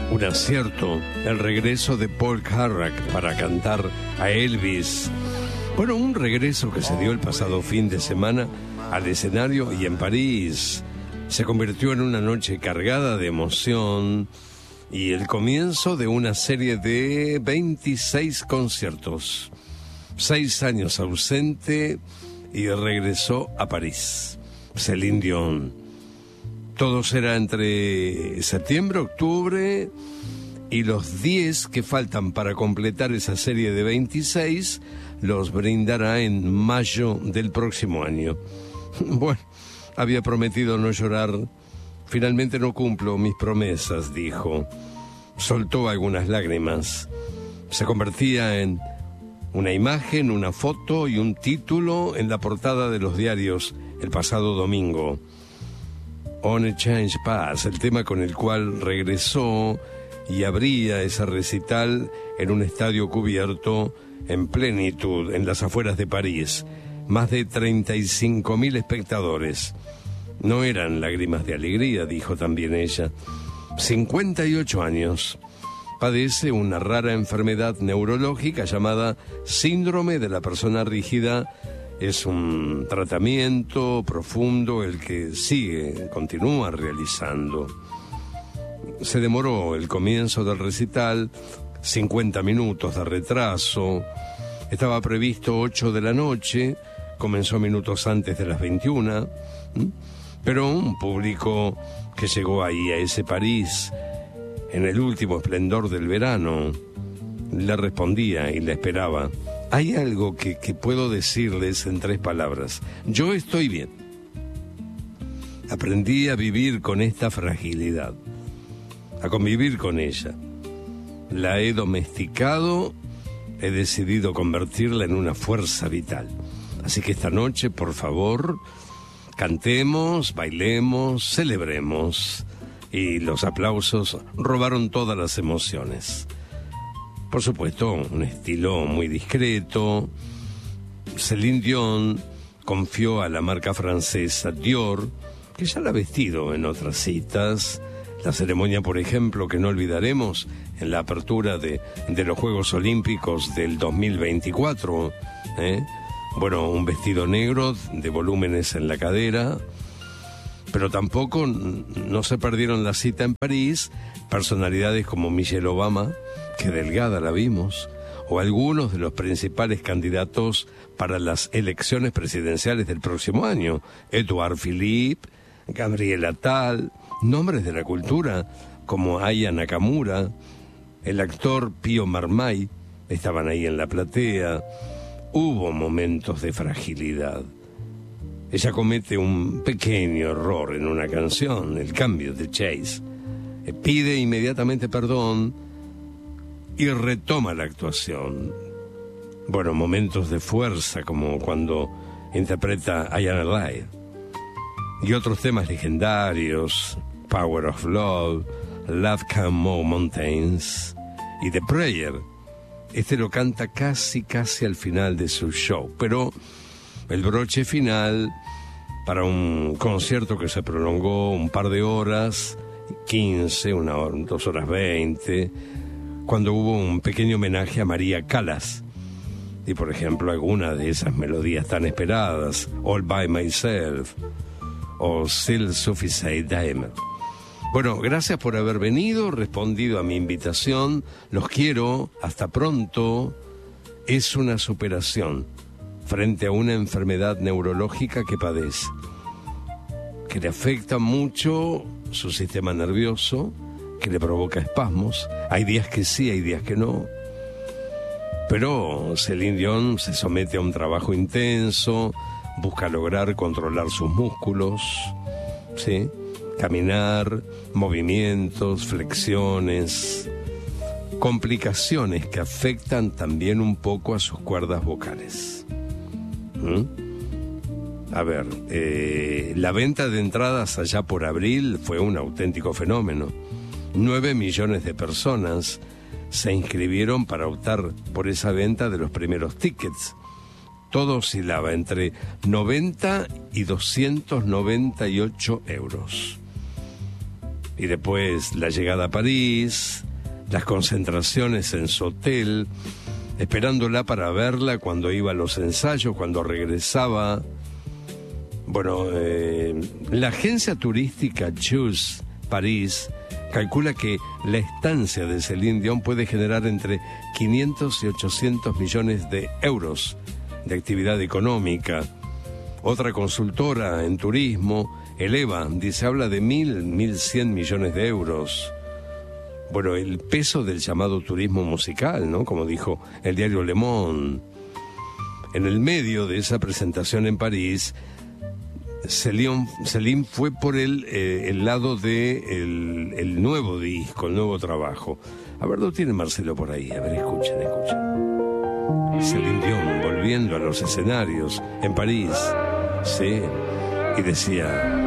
Un acierto, el regreso de Paul Carrack para cantar a Elvis. Bueno, un regreso que se dio el pasado fin de semana al escenario y en París. Se convirtió en una noche cargada de emoción y el comienzo de una serie de 26 conciertos. 6 años ausente y regresó a París. Céline Dion. Todo será entre septiembre, octubre y los 10 que faltan para completar esa serie de 26 los brindará en mayo del próximo año. Bueno, había prometido no llorar. Finalmente no cumplo mis promesas, dijo. Soltó algunas lágrimas. Se convertía en una imagen, una foto y un título en la portada de los diarios el pasado domingo. On a Change Path, el tema con el cual regresó y abría ese recital en un estadio cubierto en plenitud en las afueras de París. Más de 35.000 espectadores. No eran lágrimas de alegría, dijo también ella. 58 años. Padece una rara enfermedad neurológica llamada síndrome de la persona rígida. Es un tratamiento profundo el que continúa realizando. Se demoró el comienzo del recital, 50 minutos de retraso. Estaba previsto 8 de la noche, comenzó minutos antes de las 21, pero un público que llegó ahí a ese París en el último esplendor del verano le respondía y le esperaba. Hay algo que puedo decirles en 3 palabras. Yo estoy bien. Aprendí a vivir con esta fragilidad, a convivir con ella. La he domesticado, he decidido convertirla en una fuerza vital. Así que esta noche, por favor, cantemos, bailemos, celebremos. Y los aplausos robaron todas las emociones. Por supuesto, un estilo muy discreto. Céline Dion confió a la marca francesa Dior, que ya la ha vestido en otras citas. La ceremonia, por ejemplo, que no olvidaremos, en la apertura de los Juegos Olímpicos del 2024. Bueno, un vestido negro de volúmenes en la cadera. Pero tampoco no se perdieron la cita en París personalidades como Michelle Obama, que delgada la vimos, o algunos de los principales candidatos para las elecciones presidenciales del próximo año, Edouard Philippe, Gabriel Attal, nombres de la cultura como Aya Nakamura, el actor Pío Marmay, estaban ahí en la platea. Hubo momentos de fragilidad. Ella comete un pequeño error en una canción, el cambio de Chase. Pide inmediatamente perdón y retoma la actuación. Bueno, momentos de fuerza, como cuando interpreta I Am Alive. Y otros temas legendarios, Power of Love, Love Can Move Mountains y The Prayer. Este lo canta casi al final de su show, pero el broche final para un concierto que se prolongó un par de horas, 15, 2 horas 20, cuando hubo un pequeño homenaje a María Callas. Y por ejemplo, alguna de esas melodías tan esperadas, All By Myself o Still Suffisade Diamond. Bueno, gracias por haber venido, respondido a mi invitación. Los quiero, hasta pronto. Es una superación frente a una enfermedad neurológica que padece, que le afecta mucho su sistema nervioso, que le provoca espasmos. Hay días que sí, hay días que no. Pero Céline Dion se somete a un trabajo intenso, busca lograr controlar sus músculos, ¿sí? Caminar, movimientos, flexiones, complicaciones que afectan también un poco a sus cuerdas vocales. A ver, la venta de entradas allá por abril fue un auténtico fenómeno. 9 millones de personas se inscribieron para optar por esa venta de los primeros tickets. Todo oscilaba entre 90 y 298 euros. Y después la llegada a París, las concentraciones en su hotel, esperándola para verla cuando iba a los ensayos, cuando regresaba. Bueno, la agencia turística Choose París calcula que la estancia de Celine Dion puede generar entre 500 y 800 millones de euros de actividad económica. Otra consultora en turismo, Eleva, dice, habla de 1.100 millones de euros. Bueno, el peso del llamado turismo musical, ¿no? Como dijo el diario Le Monde. En el medio de esa presentación en París, Celine fue por el lado de el nuevo disco, el nuevo trabajo. A ver, ¿lo tiene Marcelo por ahí? A ver, escuchen. Celine Dion volviendo a los escenarios en París, sí, y decía...